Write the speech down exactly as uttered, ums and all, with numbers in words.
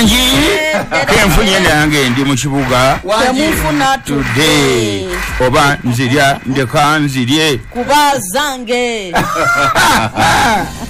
wangi kenfunye nange ndi mu kibuga temufuna today oba nzirya ndeka nzirye kuba zange